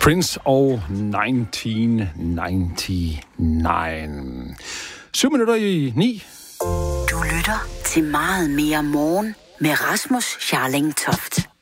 Prince og 1999. 7:09. Du lytter til Meget mere morgen med Rasmus Scharling Toft.